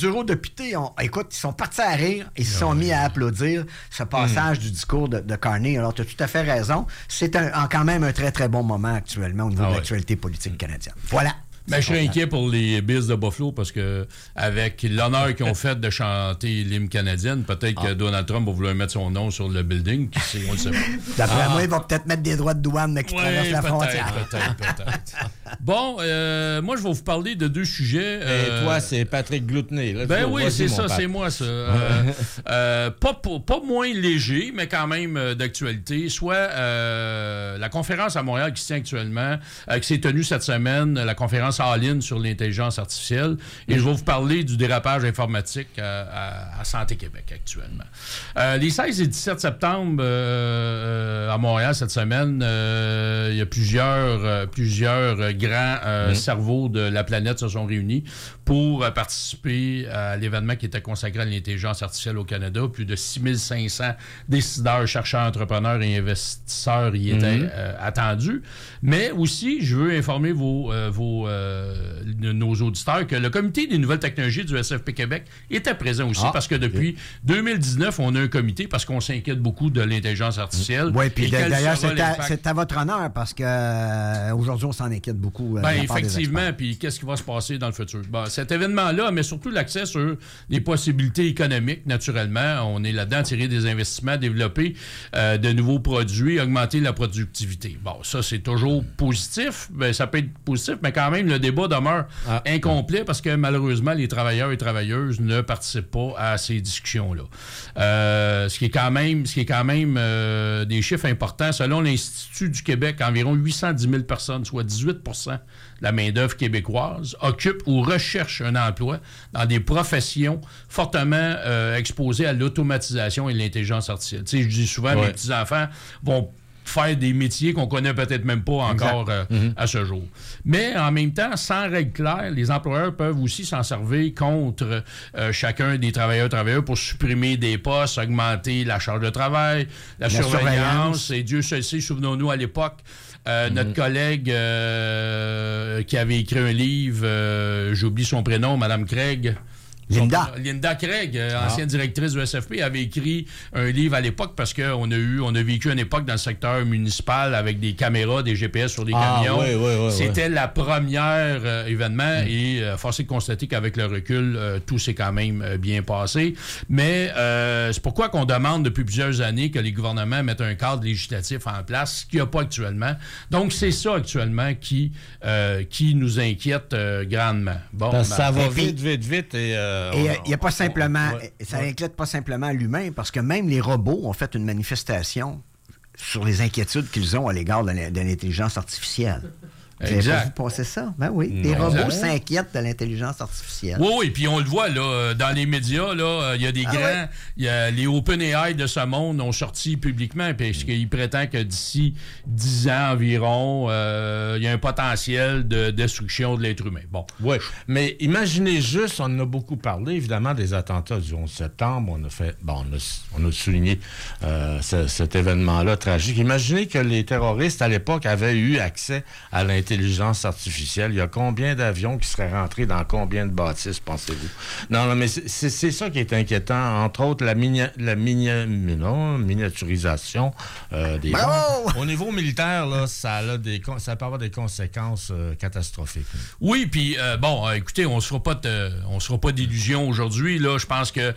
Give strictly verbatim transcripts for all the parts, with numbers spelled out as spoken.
eurodéputés, ont, écoute, ils sont partis à rire et ils se sont mis à applaudir ce passage mmh. du discours de, de Carney. Alors, tu as tout à fait raison. C'est un, en, quand même un très, très bon moment actuellement au niveau ah, de l'actualité ouais. politique canadienne. Voilà. Ben, je suis inquiet pour les Bills de Buffalo parce que avec l'honneur qu'ils ont fait de chanter l'hymne canadienne, peut-être ah. que Donald Trump va vouloir mettre son nom sur le building. Qui sait, on le sait pas. D'après ah. moi, il va peut-être mettre des droits de douane mais qui ouais, traversent la frontière. Peut-être, peut-être. Bon, euh, moi, je vais vous parler de deux sujets. Euh, Et toi, c'est Patrick Gloutenay. Là, ben oui, c'est ça, Pat. c'est moi, ça. euh, euh, pas, pas moins léger, mais quand même euh, d'actualité. Soit euh, la conférence à Montréal qui se tient actuellement, euh, qui s'est tenue cette semaine, la conférence all-in sur l'intelligence artificielle. Et mm. je vais vous parler du dérapage informatique à, à, à Santé Québec actuellement. Euh, les seize et dix-sept septembre euh, à Montréal cette semaine, euh, il y a plusieurs, euh, plusieurs grands euh, mm. cerveaux de la planète se sont réunis pour euh, participer à l'événement qui était consacré à l'intelligence artificielle au Canada. Plus de six mille cinq cents décideurs, chercheurs, entrepreneurs et investisseurs y étaient mm. euh, attendus. Mais aussi, je veux informer vos, euh, vos euh, nos auditeurs que le comité des nouvelles technologies du S F P Québec était présent aussi ah, parce que depuis okay. deux mille dix-neuf, on a un comité parce qu'on s'inquiète beaucoup de l'intelligence artificielle. Oui, puis d'ailleurs, c'est à, c'est à votre honneur parce que euh, aujourd'hui, on s'en inquiète beaucoup. Euh, ben, effectivement, puis qu'est-ce qui va se passer dans le futur? Bon, cet événement-là, mais surtout l'accès sur les possibilités économiques, naturellement. On est là-dedans, tirer des investissements, développer euh, de nouveaux produits, augmenter la productivité. Bon, ça, c'est toujours positif. Ben, ça peut être positif, mais quand même, le débat demeure ah. incomplet parce que malheureusement, les travailleurs et travailleuses ne participent pas à ces discussions-là. Euh, ce qui est quand même, ce qui est quand même euh, des chiffres importants. Selon l'Institut du Québec, environ huit cent dix mille personnes, soit dix-huit pour cent de la main-d'œuvre québécoise, occupent ou recherchent un emploi dans des professions fortement euh, exposées à l'automatisation et l'intelligence artificielle. Tu sais, je dis souvent, ouais. mes petits-enfants vont faire des métiers qu'on connaît peut-être même pas encore euh, mm-hmm. à ce jour. Mais en même temps, sans règle claire, les employeurs peuvent aussi s'en servir contre euh, chacun des travailleurs travailleurs pour supprimer des postes, augmenter la charge de travail, la, la surveillance. surveillance. Et Dieu seul sait, souvenons-nous à l'époque, Euh, mm-hmm. notre collègue euh, qui avait écrit un livre, euh, j'oublie son prénom, Mme Craig. Linda. Son, Linda Craig, euh, ah. ancienne directrice du S F P, avait écrit un livre à l'époque parce qu'on a eu, on a vécu une époque dans le secteur municipal avec des caméras, des G P S sur les ah, camions. Oui, oui, oui, C'était oui. la première euh, événement mm. et euh, force est de constater qu'avec le recul, euh, tout s'est quand même euh, bien passé. Mais euh, c'est pourquoi qu'on demande depuis plusieurs années que les gouvernements mettent un cadre législatif en place, ce qu'il n'y a pas actuellement. Donc, c'est ça actuellement qui, euh, qui nous inquiète euh, grandement. Bon, ben, ça va puis, vite, vite, vite et... Euh, Et il n'y a pas simplement... ouais, ça ouais. inquiète pas simplement l'humain, parce que même les robots ont fait une manifestation sur les inquiétudes qu'ils ont à l'égard de l'intelligence artificielle. Vous avez pas vu passer ça? Ben oui. Les non. robots Exact. s'inquiètent de l'intelligence artificielle. Oui, oui, puis on le voit là, dans les médias, là, il y a des ah, grands, il ouais. y a les OpenAI de ce monde ont sorti publiquement, parce qu'ils prétendent que d'ici dix ans environ, euh, il y a un potentiel de destruction de l'être humain. Bon. Oui, mais imaginez juste, on en a beaucoup parlé, évidemment, des attentats du onze septembre. On a fait, bon, on a, on a souligné euh, ce, cet événement-là tragique. Imaginez que les terroristes, à l'époque, avaient eu accès à l'intelligence L'intelligence artificielle. Il y a combien d'avions qui seraient rentrés dans combien de bâtisses, pensez-vous? Non, non, mais c'est, c'est, c'est ça qui est inquiétant. Entre autres, la, mini, la mini, non, miniaturisation euh, des Bravo! Au niveau militaire, là, ça, a des, ça peut avoir des conséquences euh, catastrophiques. Oui, puis euh, bon, euh, écoutez, on ne se fera pas de, on se fera pas d'illusions aujourd'hui. Là, je pense que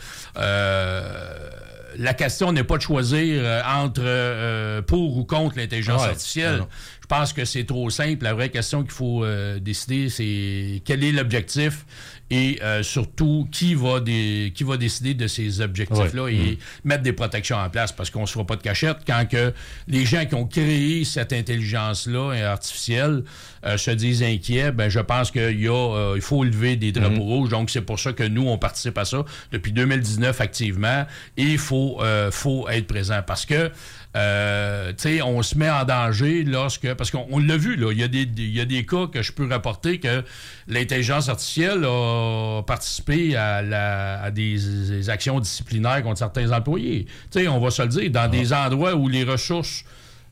euh, la question n'est pas de choisir euh, entre euh, pour ou contre l'intelligence ouais, artificielle. Je pense que c'est trop simple. La vraie question qu'il faut euh, décider, c'est quel est l'objectif et euh, surtout qui va, des, qui va décider de ces objectifs-là ouais. et mmh. mettre des protections en place parce qu'on ne se fera pas de cachette quand que les gens qui ont créé cette intelligence-là artificielle euh, se disent inquiets. Ben, je pense qu'il y a, euh, il faut lever des drapeaux mmh. rouges. Donc, c'est pour ça que nous, on participe à ça depuis deux mille dix-neuf activement et il faut, euh, faut être présent parce que Euh, tu sais, on se met en danger lorsque... Parce qu'on on l'a vu, là, il y a des, il y a des cas que je peux rapporter que l'intelligence artificielle a participé à, la, à des, des actions disciplinaires contre certains employés. Tu sais, on va se le dire, dans ah. des endroits où les ressources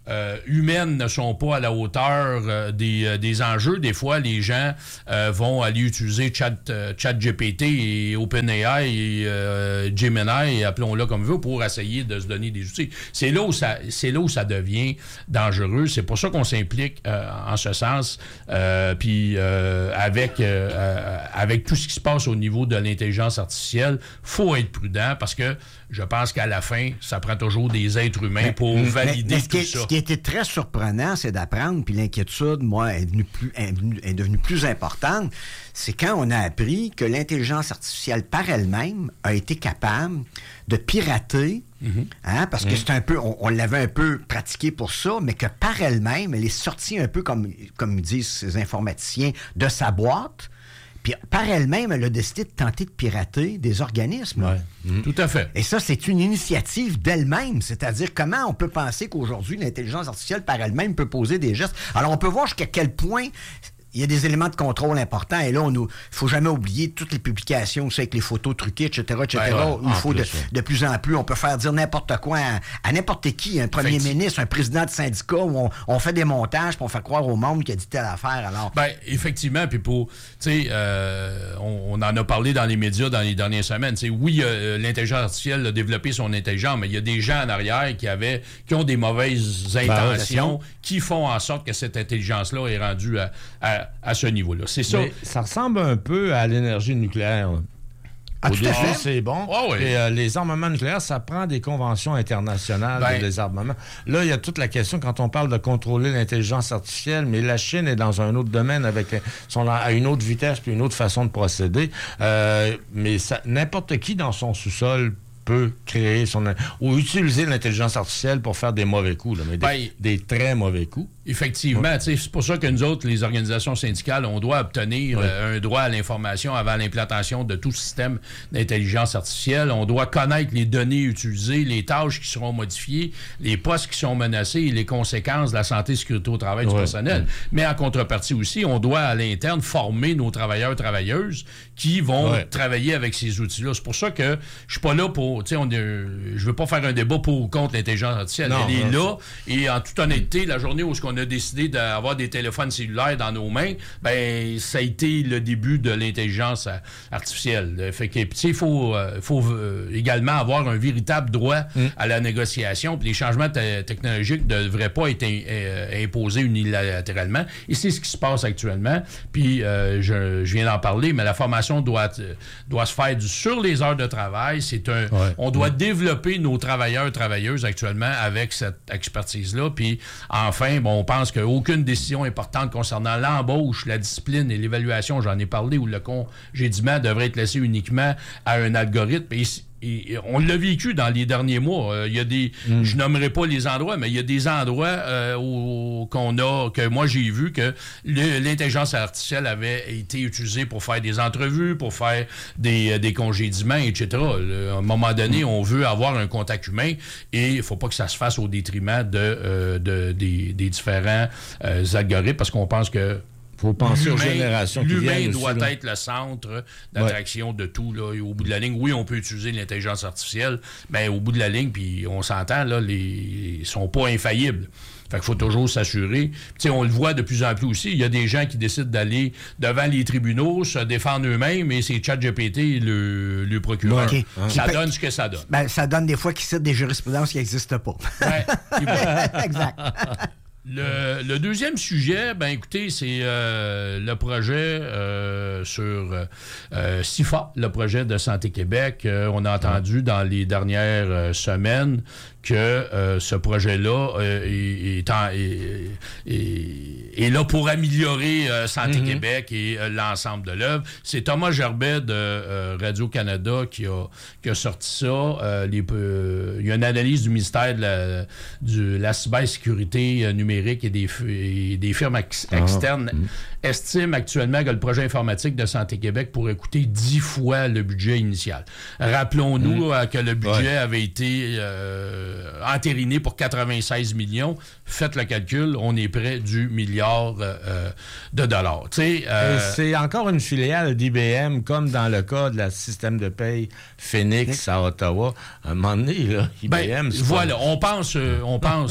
euh, humaines ne sont pas à la hauteur euh, des, euh, des enjeux. Des fois, les gens euh, vont aller utiliser Chat, euh, ChatGPT et OpenAI et euh, Gemini, et appelons-le comme veut, pour essayer de se donner des outils. C'est là où ça, c'est là où ça devient dangereux. C'est pour ça qu'on s'implique euh, en ce sens. Euh, puis euh, avec, euh, euh, avec tout ce qui se passe au niveau de l'intelligence artificielle, faut être prudent parce que je pense qu'à la fin, ça prend toujours des êtres humains pour mais, valider mais, mais tout ce qui, ça. Ce qui était très surprenant, c'est d'apprendre, puis l'inquiétude, moi, est devenue plus, est devenue, est devenue plus importante, c'est quand on a appris que l'intelligence artificielle par elle-même a été capable de pirater, mm-hmm. hein, parce que mm-hmm. c'est un peu, on, on l'avait un peu pratiqué pour ça, mais que par elle-même, elle est sortie un peu, comme, comme disent ces informaticiens, de sa boîte. Puis par elle-même, elle a décidé de tenter de pirater des organismes. Ouais. Mmh. Tout à fait. Et ça, c'est une initiative d'elle-même. C'est-à-dire, comment on peut penser qu'aujourd'hui, l'intelligence artificielle par elle-même peut poser des gestes. Alors, on peut voir jusqu'à quel point il y a des éléments de contrôle importants. Et là, il ne faut jamais oublier toutes les publications aussi avec les photos truquées, et cetera, et cetera. Ben ouais, il faut plus, de, ouais. de plus en plus, on peut faire dire n'importe quoi à, à n'importe qui, un premier ministre, un président de syndicat, où on, on fait des montages, puis on fait croire au monde qu'il a dit telle affaire. Alors, ben, effectivement, puis pour, tu sais, euh, on, on en a parlé dans les médias dans les dernières semaines. T'sais, oui, euh, l'intelligence artificielle a développé son intelligence, mais il y a des gens en arrière qui avaient, qui ont des mauvaises intentions, ben, qui font en sorte que cette intelligence-là est rendue à, à, à ce niveau-là. C'est ça. Mais ça ressemble un peu à l'énergie nucléaire. Ah, Au tout à fait. C'est bon. Oh, oui. Et euh, les armements nucléaires, ça prend des conventions internationales ben, de désarmement. Là, il y a toute la question quand on parle de contrôler l'intelligence artificielle, mais la Chine est dans un autre domaine avec son, à une autre vitesse puis une autre façon de procéder. Euh, mais ça, n'importe qui dans son sous-sol peut créer son ou utiliser l'intelligence artificielle pour faire des mauvais coups, là, mais des, ben, des très mauvais coups. Effectivement, ouais. C'est pour ça que nous autres, les organisations syndicales, on doit obtenir ouais. euh, un droit à l'information avant l'implantation de tout système d'intelligence artificielle. On doit connaître les données utilisées, les tâches qui seront modifiées, les postes qui sont menacés et les conséquences de la santé et sécurité au travail ouais. du personnel. Ouais. Mais en contrepartie aussi, on doit à l'interne former nos travailleurs travailleuses qui vont ouais. travailler avec ces outils-là. C'est pour ça que je suis pas là pour... Tu sais, on est, je veux pas faire un débat pour ou contre l'intelligence artificielle. Non, Elle est non. là et en toute honnêteté, la journée où on a décidé d'avoir des téléphones cellulaires dans nos mains, ben ça a été le début de l'intelligence artificielle. Fait que, tu sais, il faut, faut également avoir un véritable droit mm. à la négociation. Puis les changements te- technologiques ne devraient pas être in- euh, imposés unilatéralement. Et c'est ce qui se passe actuellement. Puis euh, je, je viens d'en parler, mais la formation doit, doit se faire du, sur les heures de travail. C'est un, ouais. On doit mm. développer nos travailleurs travailleuses actuellement avec cette expertise-là. Puis enfin, bon, on pense qu'aucune décision importante concernant l'embauche, la discipline et l'évaluation, j'en ai parlé, ou le congédiement devrait être laissé uniquement à un algorithme. Et, et on l'a vécu dans les derniers mois. Euh, il y a des, mm. je nommerai pas les endroits, mais il y a des endroits euh, où, qu'on a, que moi j'ai vu que le, l'intelligence artificielle avait été utilisée pour faire des entrevues, pour faire des, des congédiements, et cetera. Le, à un moment donné, mm. on veut avoir un contact humain et il faut pas que ça se fasse au détriment de, euh, de des, des différents euh, algorithmes, parce qu'on pense que faut penser l'humain, aux générations qui l'humain viennent doit aussi, être le centre d'attraction ouais. de tout. Là. Et au bout de la ligne, oui, on peut utiliser l'intelligence artificielle, mais au bout de la ligne, puis on s'entend, là, les, ils sont pas infaillibles. Fait qu'il faut toujours s'assurer. T'sais, on le voit de plus en plus aussi. Il y a des gens qui décident d'aller devant les tribunaux, se défendre eux-mêmes, et c'est ChatGPT le, le procureur. Okay. Ça donne ce que ça donne. Ben, ça donne des fois qu'ils citent des jurisprudences qui n'existent pas. Ouais, exact. Le, le deuxième sujet, ben écoutez, c'est euh, le projet euh, sur euh, C I F A, le projet de Santé Québec. Euh, on a entendu dans les dernières euh, semaines que euh, ce projet-là euh, est, est, en, est, est, est là pour améliorer euh, Santé mm-hmm. Québec et euh, l'ensemble de l'œuvre. C'est Thomas Gerbet de euh, Radio-Canada qui a, qui a sorti ça. Euh, les, euh, il y a une analyse du ministère de la, de la cybersécurité numérique et des, et des firmes ex, externes ah. mm-hmm. estiment actuellement que le projet informatique de Santé Québec pourrait coûter dix fois le budget initial. Rappelons-nous mm-hmm. euh, que le budget ouais. avait été... Euh, entériné pour quatre-vingt-seize millions. Faites le calcul, on est près du milliard euh, de dollars. Euh, c'est encore une filiale d'I B M, comme dans le cas de la système de paye Phoenix à Ottawa. À un moment donné, là, I B M... Ben, voilà, pas... on pense... Euh, on pense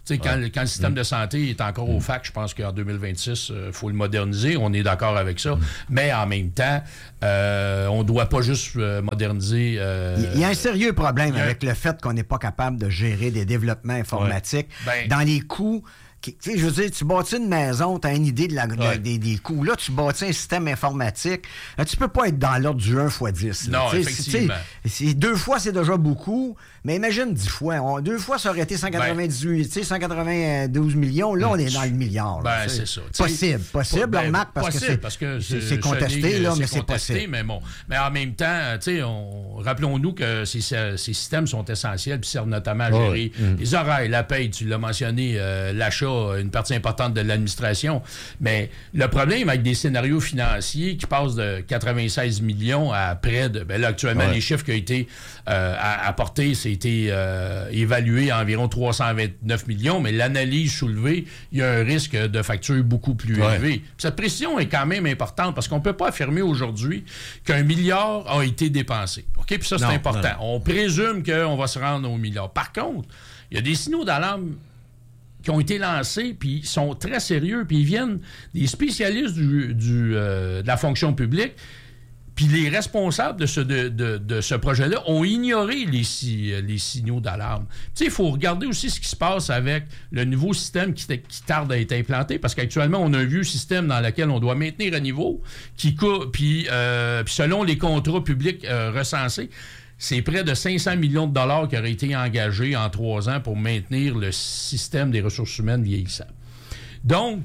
Tu sais, quand, ouais. quand le système mmh. de santé est encore mmh. au fac, je pense qu'en deux mille vingt-six, il euh, faut le moderniser. On est d'accord avec ça. Mmh. Mais en même temps, euh, on ne doit pas juste euh, moderniser... Euh, il y a un sérieux problème a... avec le fait qu'on n'est pas capable de gérer des développements informatiques ouais. ben, dans les coûts... Tu sais, je veux dire, tu bâtis une maison, tu as une idée de la, de la, ouais. des, des coûts. Là, tu bâtis un système informatique. Là, tu peux pas être dans l'ordre du un fois dix. Là. Non, t'sais, effectivement. C'est, deux fois, c'est déjà beaucoup, mais imagine dix fois. On, deux fois, ça aurait été cent quatre-vingt-dix-huit, ben, cent quatre-vingt-douze millions. Là, on est dans le milliard. Ben, là, c'est ça. Possible. Possible, ben, remarque, parce possible, que c'est, parce que c'est, c'est contesté, là, mais c'est possible. Mais bon. Mais en même temps, tu sais, rappelons-nous que ces, ces systèmes sont essentiels puis servent notamment à gérer oh, oui. les horaires, la paye, tu l'as mentionné, euh, l'achat, une partie importante de l'administration. Mais le problème avec des scénarios financiers qui passent de quatre-vingt-seize millions à près de... Ben là, actuellement, ouais. les chiffres qui ont été euh, apportés, c'était euh, évalué à environ trois cent vingt-neuf millions, mais l'analyse soulevée, il y a un risque de facture beaucoup plus ouais. élevé. Puis cette précision est quand même importante parce qu'on ne peut pas affirmer aujourd'hui qu'un milliard a été dépensé. OK? Puis ça, c'est non, important. Non. On présume qu'on va se rendre au milliard. Par contre, il y a des signaux d'alarme qui ont été lancés, puis ils sont très sérieux, puis ils viennent des spécialistes du, du, euh, de la fonction publique, puis les responsables de ce, de, de, de ce projet-là ont ignoré les, les signaux d'alarme. Tu sais, il faut regarder aussi ce qui se passe avec le nouveau système qui, qui tarde à être implanté, parce qu'actuellement, on a un vieux système dans lequel on doit maintenir un niveau, qui puis, euh, puis selon les contrats publics euh, recensés, c'est près de cinq cents millions de dollars qui auraient été engagés en trois ans pour maintenir le système des ressources humaines vieillissant. Donc,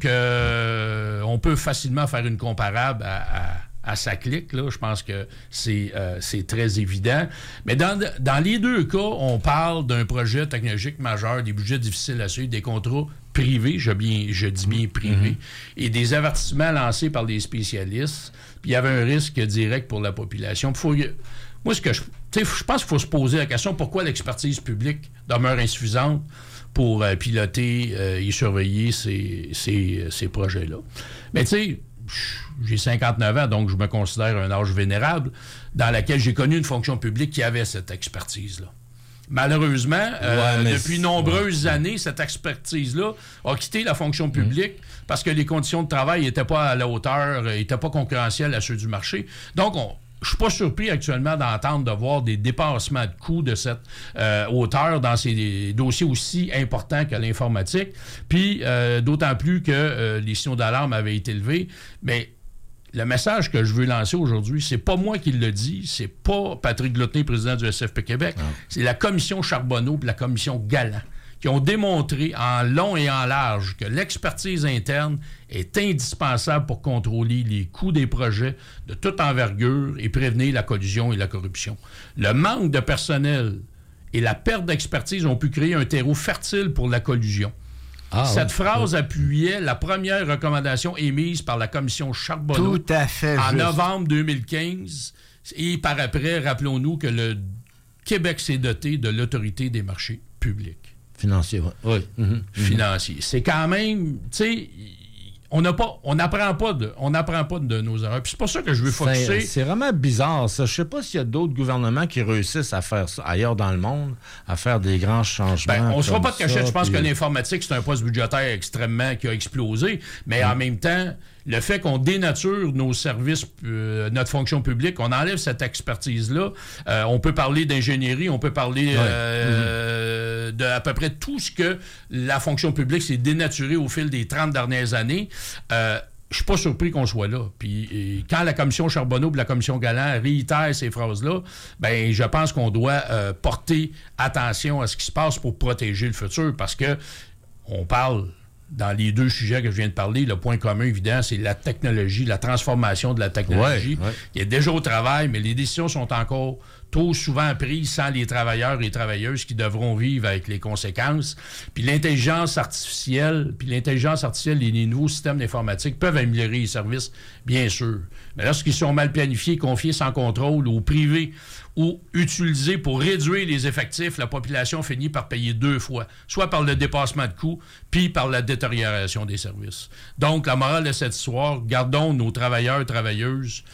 euh, on peut facilement faire une comparable à, à, à SACLIC, là. Je pense que c'est, euh, c'est très évident. Mais dans, dans les deux cas, on parle d'un projet technologique majeur, des budgets difficiles à suivre, des contrats privés, je, bien, je dis bien privés, mm-hmm. et des avertissements lancés par des spécialistes. Puis il y avait un risque direct pour la population. Faut, moi, ce que je, je pense qu'il faut se poser la question pourquoi l'expertise publique demeure insuffisante pour euh, piloter euh, et surveiller ces, ces, ces projets-là. Mais tu sais, j'ai cinquante-neuf ans, donc je me considère un âge vénérable, dans laquelle j'ai connu une fonction publique qui avait cette expertise-là. Malheureusement, euh, ouais, depuis nombreuses ouais. années, cette expertise-là a quitté la fonction publique mmh. parce que les conditions de travail n'étaient pas à la hauteur, n'étaient pas concurrentielles à ceux du marché. Donc, on je suis pas surpris actuellement d'entendre de voir des dépassements de coûts de cette euh, hauteur dans ces dossiers aussi importants que l'informatique. Puis, euh, d'autant plus que euh, les signaux d'alarme avaient été élevés. Mais le message que je veux lancer aujourd'hui, c'est pas moi qui le dis, c'est pas Patrick Glotney, président du S F P Québec, non. c'est la commission Charbonneau et la commission Galland qui ont démontré en long et en large que l'expertise interne est indispensable pour contrôler les coûts des projets de toute envergure et prévenir la collusion et la corruption. Le manque de personnel et la perte d'expertise ont pu créer un terreau fertile pour la collusion. Ah, Cette oui, phrase oui. appuyait la première recommandation émise par la commission Charbonneau Tout à fait en juste. novembre deux mille quinze. Et par après, rappelons-nous que le Québec s'est doté de l'autorité des marchés publics. Financier, oui. Mm-hmm. Financier. C'est quand même, tu sais, on n'a pas, on n'apprend pas de, on n'apprend pas de nos erreurs. Puis c'est pour ça que je veux focuser. C'est, c'est vraiment bizarre, ça. Je sais pas s'il y a d'autres gouvernements qui réussissent à faire ça ailleurs dans le monde, à faire des grands changements. Ben, on ne se fera pas de cachette. Ça, je pense puis... que l'informatique, c'est un poste budgétaire extrêmement qui a explosé. Mais mm. en même temps, le fait qu'on dénature nos services, euh, notre fonction publique, on enlève cette expertise-là. Euh, on peut parler d'ingénierie, on peut parler euh, ouais. euh, de à peu près tout ce que la fonction publique s'est dénaturée au fil des trente dernières années. Euh, je suis pas surpris qu'on soit là. Puis et quand la commission Charbonneau et la commission Galland réitèrent ces phrases-là, ben je pense qu'on doit euh, porter attention à ce qui se passe pour protéger le futur, parce que on parle... Dans les deux sujets que je viens de parler, le point commun évident, c'est la technologie, la transformation de la technologie. Ouais, ouais. Il est déjà au travail, mais les décisions sont encore trop souvent prises sans les travailleurs et travailleuses qui devront vivre avec les conséquences. Puis l'intelligence artificielle, puis l'intelligence artificielle et les nouveaux systèmes d'informatique peuvent améliorer les services, bien sûr. Mais lorsqu'ils sont mal planifiés, confiés sans contrôle ou privés, ou utilisés pour réduire les effectifs, la population finit par payer deux fois, soit par le dépassement de coûts, puis par la détérioration des services. Donc, la morale de cette histoire, gardons nos travailleurs et travailleuses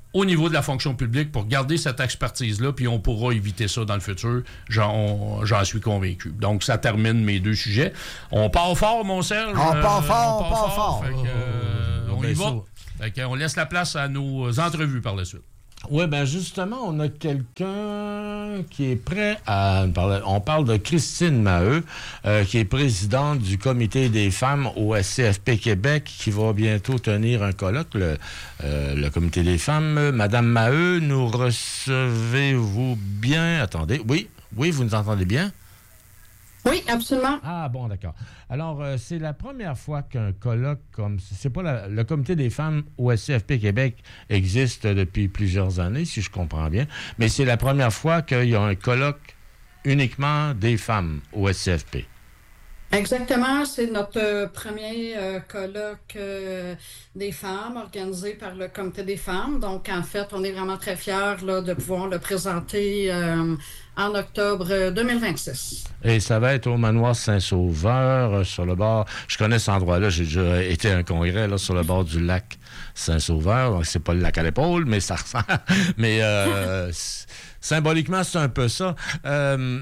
au niveau de la fonction publique pour garder cette expertise-là, puis on pourra éviter ça dans le futur. J'en, on, j'en suis convaincu. Donc, ça termine mes deux sujets. On part fort, mon Serge. On euh, part fort, on part fort. fort. Fait que, euh, oh, on ben y va. Ça. Fait que, on laisse la place à nos entrevues par la suite. Oui, bien justement, on a quelqu'un qui est prêt à parler. On parle de Christine Maheu, euh, qui est présidente du Comité des femmes au S C F P Québec, qui va bientôt tenir un colloque, le, euh, le Comité des femmes. Madame Maheu, nous recevez-vous bien? Attendez, oui, oui, vous nous entendez bien? Oui, absolument. Ah, bon, d'accord. Alors, euh, c'est la première fois qu'un colloque comme... C'est pas la, le Comité des femmes au S C F P Québec existe depuis plusieurs années, si je comprends bien, mais c'est la première fois qu'il y a un colloque uniquement des femmes au S C F P. Exactement, c'est notre euh, premier euh, colloque euh, des femmes organisé par le Comité des femmes. Donc, en fait, on est vraiment très fiers là, de pouvoir le présenter euh, en octobre deux mille vingt-six. Et ça va être au manoir Saint-Sauveur, euh, sur le bord... Je connais cet endroit-là, j'ai déjà été à un congrès là, sur le bord du lac Saint-Sauveur. Donc, c'est pas le lac à l'épaule, mais ça ressemble. mais euh, symboliquement, c'est un peu ça. Euh,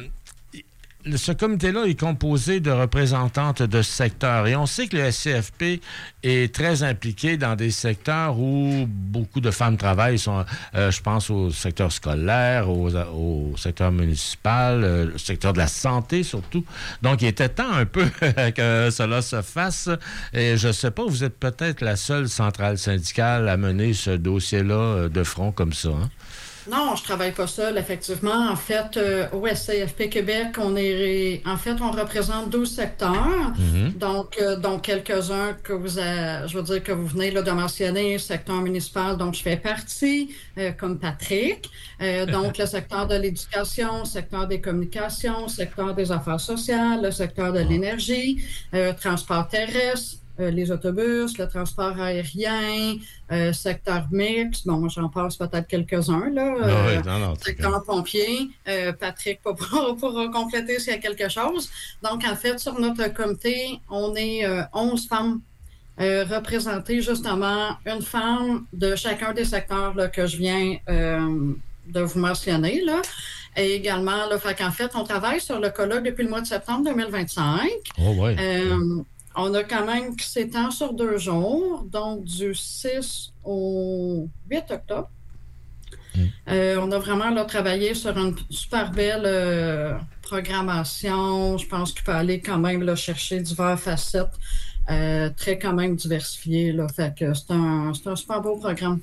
Ce comité-là est composé de représentantes de secteurs. Et on sait que le S C F P est très impliqué dans des secteurs où beaucoup de femmes travaillent. Sont, euh, je pense au secteur scolaire, au, au secteur municipal, euh, le secteur de la santé surtout. Donc, il était temps un peu que cela se fasse. Et je ne sais pas, vous êtes peut-être la seule centrale syndicale à mener ce dossier-là de front comme ça, hein? Non, je travaille pas seule, effectivement. En fait, euh, au S C F P Québec, on est, en fait, on représente douze secteurs. Mm-hmm. Donc, euh, donc quelques-uns que vous, a, je veux dire que vous venez là, de mentionner, secteur municipal, dont je fais partie, euh, comme Patrick. Euh, donc, le secteur de l'éducation, secteur des communications, secteur des affaires sociales, le secteur de l'énergie, euh, transport terrestre. Euh, les autobus, le transport aérien, euh, secteur mix, bon, j'en passe peut-être quelques-uns, là. Euh, non, oui, non, non, secteur pompier, euh, Patrick pourra, pourra compléter s'il y a quelque chose. Donc, en fait, sur notre comité, on est euh, onze femmes euh, représentées, justement, une femme de chacun des secteurs là, que je viens euh, de vous mentionner, là. Et également, là, fait qu'en fait, on travaille sur le colloque depuis le mois de septembre deux mille vingt-cinq. Oh, oui. Euh, On a quand même qui s'étend sur deux jours, donc du six au huit octobre. Mm. Euh, on a vraiment là, travaillé sur une super belle euh, programmation. Je pense qu'il peut aller quand même là, chercher diverses facettes, euh, très quand même diversifiées. Là. Fait que c'est un, c'est un super beau programme.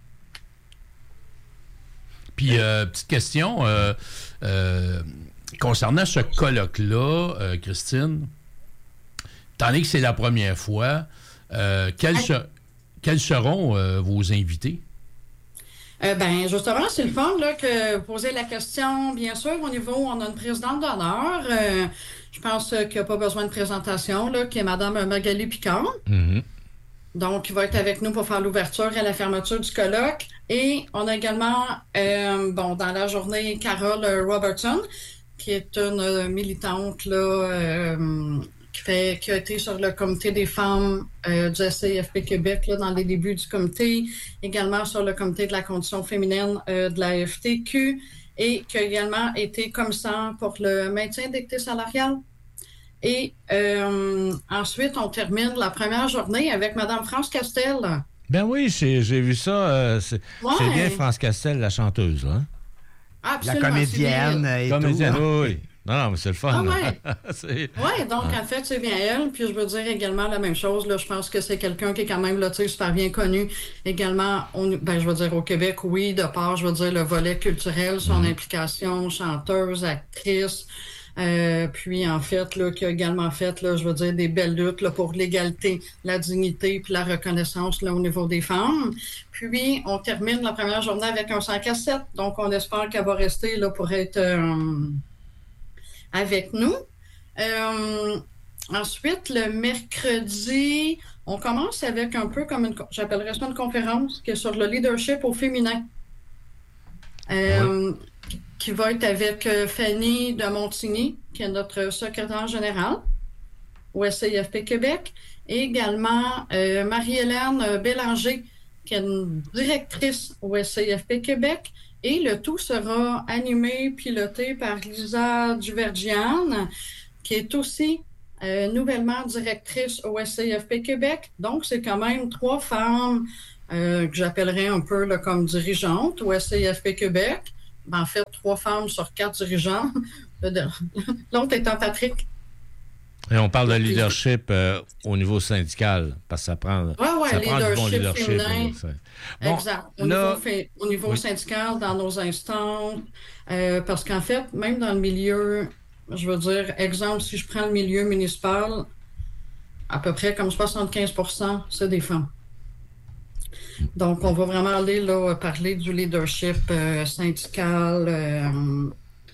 Puis, euh, petite question, euh, euh, concernant ce colloque-là, euh, Christine, étant donné que c'est la première fois, euh, quels, se, quels seront euh, vos invités? Euh, ben justement, c'est le fun là, que vous posez la question. Bien sûr, au niveau, on a une présidente d'honneur. Euh, je pense euh, qu'il n'y a pas besoin de présentation, là, qui est Mme Magali Picard. Mm-hmm. Donc, il va être avec nous pour faire l'ouverture et la fermeture du colloque. Et on a également, euh, bon, dans la journée, Carole Robertson, qui est une militante, là, euh, Qui, fait, qui a été sur le comité des femmes euh, du S C F P Québec là, dans les débuts du comité, également sur le comité de la condition féminine euh, de la F T Q et qui a également été commissaire pour le maintien d'équité salariale. Et euh, ensuite, on termine la première journée avec Mme France Castel. Ben oui, j'ai, j'ai vu ça. Euh, c'est, ouais. c'est bien France Castel, la chanteuse. Hein? Absolument. La comédienne et comédienne, tout. Oui. Non, non, mais c'est le fun. Ah ouais. c'est... Oui, donc ah. en fait, c'est bien elle. Puis je veux dire également la même chose. Là, je pense que c'est quelqu'un qui est quand même là, super bien connu. Également, on, ben, je veux dire au Québec, oui, de part, je veux dire, le volet culturel, son mmh. implication, chanteuse, actrice. Euh, puis en fait, là, qui a également fait, là, je veux dire, des belles luttes là, pour l'égalité, la dignité puis la reconnaissance là, au niveau des femmes. Puis on termine la première journée avec un cinq à sept. Donc on espère qu'elle va rester là, pour être euh, avec nous. Euh, ensuite, le mercredi, on commence avec un peu comme une, j'appellerais ça une conférence qui est sur le leadership au féminin. Euh, oui. Qui va être avec Fanny de Montigny, qui est notre secrétaire générale au S C F P Québec, et également euh, Marie-Hélène Bélanger, qui est une directrice au S C F P Québec. Et le tout sera animé, piloté par Lisa Duvergian, qui est aussi euh, nouvellement directrice au S C F P Québec. Donc, c'est quand même trois femmes euh, que j'appellerais un peu là, comme dirigeantes au S C F P Québec. Ben, en fait, trois femmes sur quatre dirigeants. L'autre étant Patrick. Et on parle de leadership euh, au niveau syndical, parce que ça prend, ouais, ouais, ça prend du bon leadership. Féminin, bon, exact. Au là, niveau, fait, au niveau oui. syndical, dans nos instances, euh, parce qu'en fait, même dans le milieu, je veux dire, exemple, si je prends le milieu municipal, à peu près comme soixante-quinze pour cent, c'est des femmes. Donc, on va vraiment aller là, parler du leadership euh, syndical euh,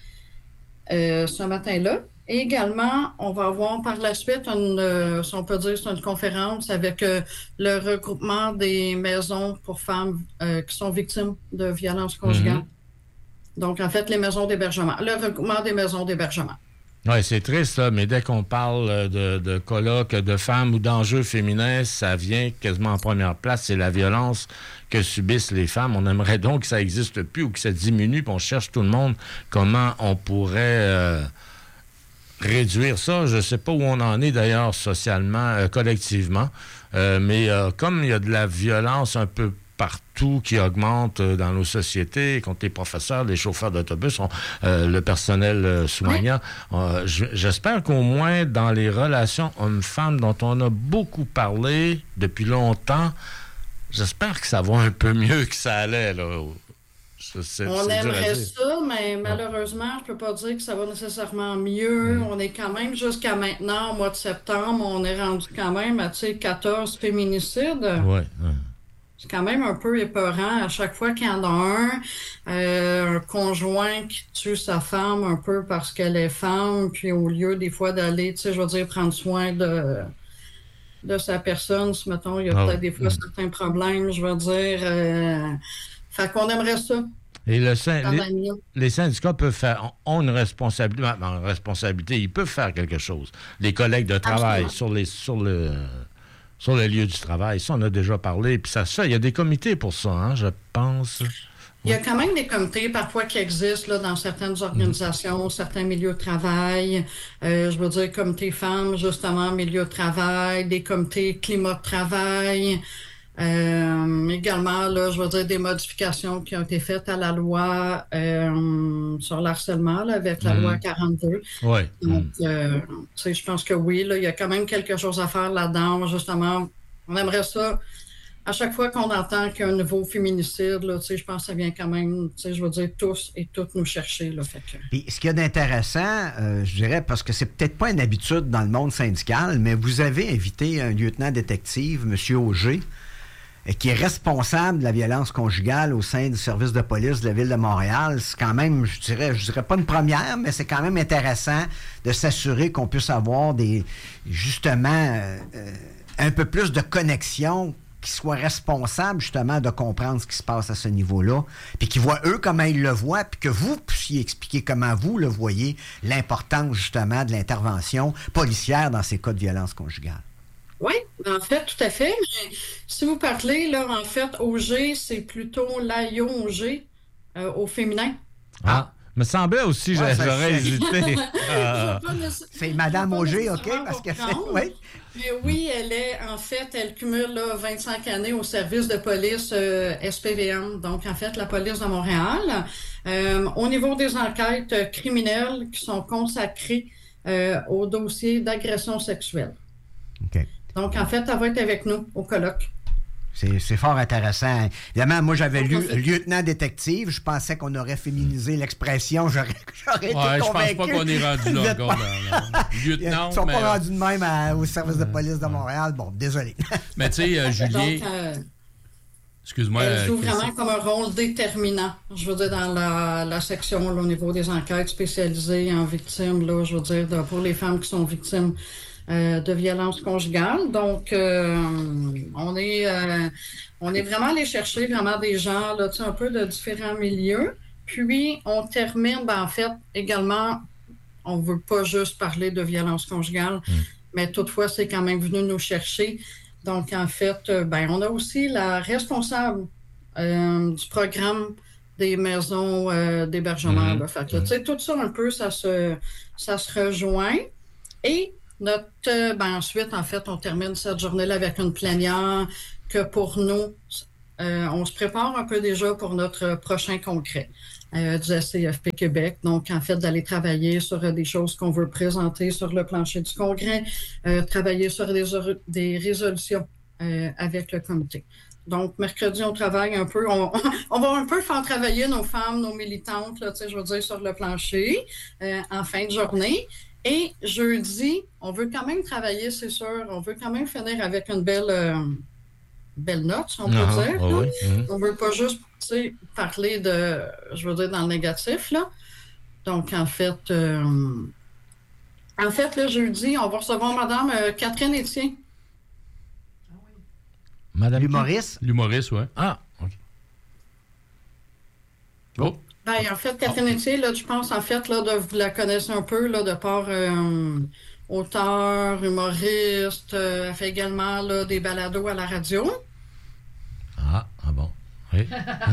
euh, ce matin-là. Et également, on va avoir par la suite, une, euh, si on peut dire, c'est une conférence avec euh, le regroupement des maisons pour femmes euh, qui sont victimes de violences conjugales. Mm-hmm. Donc, en fait, les maisons d'hébergement. Le regroupement des maisons d'hébergement. Oui, c'est triste, là, mais dès qu'on parle de, de colloques de femmes ou d'enjeux féminins, ça vient quasiment en première place. C'est la violence que subissent les femmes. On aimerait donc que ça n'existe plus ou que ça diminue, puis on cherche tout le monde comment on pourrait... Euh, réduire ça. Je ne sais pas où on en est d'ailleurs socialement, euh, collectivement, euh, mais euh, comme il y a de la violence un peu partout qui augmente euh, dans nos sociétés, contre les professeurs, les chauffeurs d'autobus, on, euh, le personnel euh, soignant, euh, j'espère qu'au moins dans les relations hommes-femmes dont on a beaucoup parlé depuis longtemps, j'espère que ça va un peu mieux que ça allait, là. C'est, on c'est aimerait ça, mais malheureusement, je ne peux pas dire que ça va nécessairement mieux. Mm. On est quand même, jusqu'à maintenant, au mois de septembre, on est rendu quand même à quatorze féminicides. Ouais, ouais. C'est quand même un peu épeurant. À chaque fois qu'il y en a un, euh, un conjoint qui tue sa femme un peu parce qu'elle est femme, puis au lieu des fois d'aller, tu sais, je veux dire, prendre soin de... de sa personne, si, mettons, il y a oh. peut-être des fois mm. certains problèmes, je veux dire... Euh... Fait qu'on aimerait ça. Et le syn- les, les syndicats peuvent faire, ont une responsabilité, une responsabilité, ils peuvent faire quelque chose. Les collègues de travail sur, les, sur, le, sur le lieu du travail, ça, on a déjà parlé, puis ça se fait. Il y a des comités pour ça, hein, je pense. Il y a quand même des comités parfois qui existent là, dans certaines organisations, mmh. certains milieux de travail. Euh, je veux dire, comités femmes, justement, milieu de travail, des comités climat de travail. Euh, également, là, je veux dire, des modifications qui ont été faites à la loi euh, sur l'harcèlement, là, avec la mmh. loi quarante-deux. Oui. Donc, mmh. euh, tu sais, je pense que oui, là, il y a quand même quelque chose à faire là-dedans. Justement, on aimerait ça. À chaque fois qu'on entend qu'il y a un nouveau féminicide, là, tu sais, je pense que ça vient quand même, tu sais, je veux dire, tous et toutes nous chercher, là, fait que... Puis, ce qu'il y a d'intéressant, euh, je dirais, parce que c'est peut-être pas une habitude dans le monde syndical, mais vous avez invité un lieutenant détective, M. Auger, qui est responsable de la violence conjugale au sein du service de police de la Ville de Montréal. C'est quand même, je dirais, je dirais pas une première, mais c'est quand même intéressant de s'assurer qu'on puisse avoir des, justement, euh, un peu plus de connexion qui soient responsables, justement, de comprendre ce qui se passe à ce niveau-là, puis qui voient, eux, comment ils le voient, puis que vous puissiez expliquer comment vous le voyez, l'importance, justement, de l'intervention policière dans ces cas de violence conjugale. Oui, en fait, tout à fait. Mais si vous parlez, là, en fait, Auger, c'est plutôt l'Aïo Auger euh, au féminin. Ah, me semblait aussi, ouais, j'aurais hésité. euh, c'est Madame Auger, OK? Parce que c'est... Oui. Mais oui, elle est, en fait, elle cumule là, vingt-cinq années au service de police euh, S P V M, donc en fait, la police de Montréal. Euh, au niveau des enquêtes criminelles qui sont consacrées euh, au dossier d'agression sexuelle. OK. Donc, en fait, elle va être avec nous au colloque. C'est, c'est fort intéressant. Évidemment, moi, j'avais lu lieutenant détective. Je pensais qu'on aurait féminisé l'expression. J'aurais, j'aurais ouais, été convaincu. Je pense pas qu'on est rendu là encore. Lieutenant, Ils ne sont mais... pas rendus de même à, au service de police de Montréal. Bon, désolé. Mais tu sais, euh, Julien... Donc, euh, excuse-moi. Elle joue euh, vraiment comme un rôle déterminant, je veux dire, dans la, la section là, au niveau des enquêtes spécialisées en victimes, là, je veux dire, de, pour les femmes qui sont victimes Euh, de violences conjugales. Donc, euh, on est euh, on est vraiment allé chercher vraiment des gens là, un peu de différents milieux. Puis, on termine, ben, en fait, également, on ne veut pas juste parler de violences conjugales, mmh. mais toutefois, c'est quand même venu nous chercher Donc, en fait, ben, on a aussi la responsable euh, du programme des maisons euh, d'hébergement. Mm-hmm. Fait que, mm-hmm. tu sais, tout ça, un peu, ça se, ça se rejoint. Et notre, euh, ben, ensuite, en fait, on termine cette journée-là avec une plénière que pour nous, euh, on se prépare un peu déjà pour notre prochain congrès. Euh, du S C F P Québec. Donc, en fait, d'aller travailler sur euh, des choses qu'on veut présenter sur le plancher du congrès, euh, travailler sur des, des résolutions euh, avec le comité. Donc, mercredi, on travaille un peu, on, on va un peu faire travailler nos femmes, nos militantes, là, je veux dire, sur le plancher euh, en fin de journée. Et jeudi, on veut quand même travailler, c'est sûr, on veut quand même finir avec une belle... Euh, belle note, si on peut uh-huh, dire. Oh oui. mm-hmm. On ne veut pas juste parler de, je veux dire, dans le négatif, là. Donc, en fait, euh, en fait, le jeudi, on va recevoir Mme euh, Catherine Etienne. Madame l'humoriste? L'humoriste, oui. Ah, OK. Oh. Ben, en fait, Catherine oh. Etienne, là, je pense, en fait, là, de, vous la connaissez un peu, là, de par... Euh, auteur, humoriste, euh, elle fait également là, des balados à la radio. Ah, ah bon. Oui.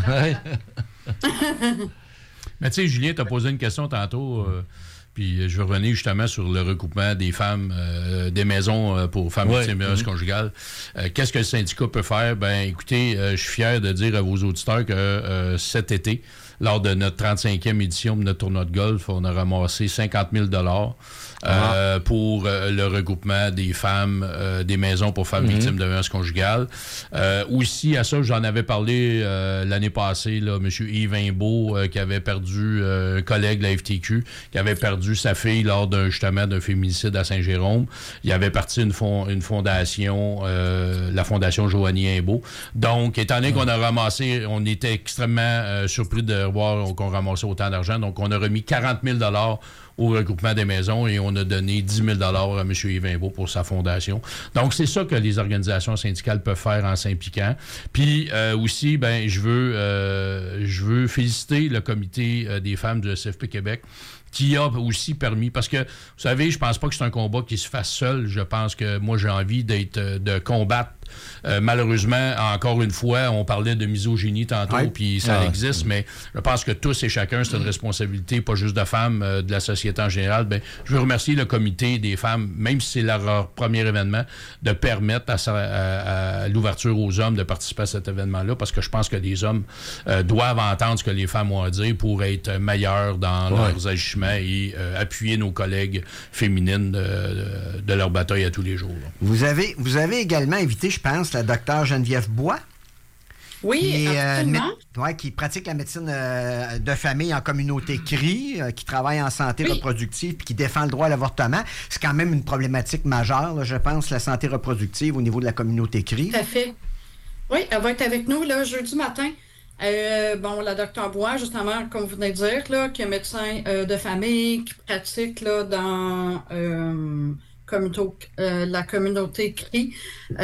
Mais tu sais, Julien, t'as posé une question tantôt, euh, puis je vais revenir justement sur le recoupement des femmes, euh, des maisons euh, pour femmes victimes de violences mm-hmm. conjugales. Euh, qu'est-ce que le syndicat peut faire? Ben, écoutez, euh, je suis fier de dire à vos auditeurs que euh, cet été, lors de notre trente-cinquième édition de notre tournoi de golf, on a ramassé cinquante mille dollars euh, ah. pour euh, le regroupement des femmes, euh, des maisons pour femmes mm-hmm. victimes de violences conjugales. Euh, aussi, à ça, j'en avais parlé euh, l'année passée, là, M. Yves Imbeau, euh, qui avait perdu euh, un collègue de la F T Q, qui avait perdu sa fille lors d'un justement d'un féminicide à Saint-Jérôme. Il avait parti une, fond, une fondation, euh, la fondation Joanie Imbeau. Donc, étant donné mm-hmm. qu'on a ramassé, on était extrêmement euh, surpris de voir qu'on ramassait autant d'argent. Donc, on a remis quarante mille dollars au regroupement des maisons et on a donné dix mille dollars à M. Yves Imbeau pour sa fondation. Donc, c'est ça que les organisations syndicales peuvent faire en s'impliquant. Puis euh, aussi, ben, je veux, euh, je veux féliciter le comité euh, des femmes du S F P Québec qui a aussi permis, parce que, vous savez, je pense pas que c'est un combat qui se fasse seul. Je pense que moi, j'ai envie d'être, de combattre. Euh, malheureusement, encore une fois, on parlait de misogynie tantôt, ouais. puis ça ouais. existe, mais je pense que tous et chacun, c'est une responsabilité, pas juste de femmes, euh, de la société en général. Ben, je veux remercier le comité des femmes, même si c'est leur premier événement, de permettre à, à, à l'ouverture aux hommes de participer à cet événement-là, parce que je pense que les hommes euh, doivent entendre ce que les femmes ont à dire pour être meilleurs dans ouais. leurs agissements et euh, appuyer nos collègues féminines de, de, de leur bataille à tous les jours. Là. Vous avez, vous avez également invité, je pense, la docteure Geneviève Bois. Oui, qui, absolument. Euh, ouais, qui pratique la médecine euh, de famille en communauté C R I, euh, qui travaille en santé oui. reproductive puis qui défend le droit à l'avortement. C'est quand même une problématique majeure, là, je pense, la santé reproductive au niveau de la communauté C R I. Tout à fait. Oui, elle va être avec nous là, jeudi matin. Euh, bon, la docteure Bois, justement, comme vous venez de dire, là, qui est médecin euh, de famille, qui pratique là, dans euh, communauté, euh, la communauté C R I,